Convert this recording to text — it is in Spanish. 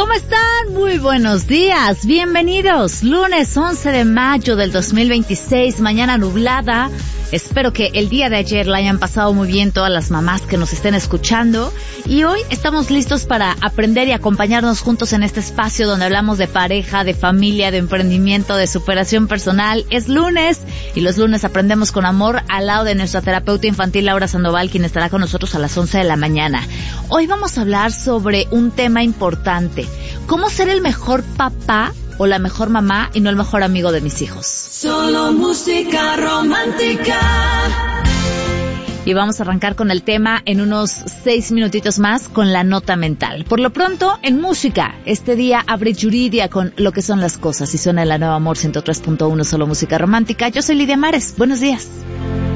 ¿Cómo están? Muy buenos días, bienvenidos. Lunes 11 de mayo del 2026, mañana nublada. Espero que el día de ayer la hayan pasado muy bien todas las mamás que nos estén escuchando. Y hoy estamos listos para aprender y acompañarnos juntos en este espacio donde hablamos de pareja, de familia, de emprendimiento, de superación personal. Es lunes y los lunes aprendemos con amor al lado de nuestra terapeuta infantil Laura Sandoval, quien estará con nosotros a las 11 de la mañana. Hoy vamos a hablar sobre un tema importante. ¿Cómo ser el mejor papá o la mejor mamá y no el mejor amigo de mis hijos? Solo música romántica. Y vamos a arrancar con el tema en unos 6 minutitos más con la nota mental. Por lo pronto, en música, este día abre Yuridia con Lo que son las cosas y suena en la Nueva Amor 103.1, solo música romántica. Yo soy Lidia Mares. Buenos días.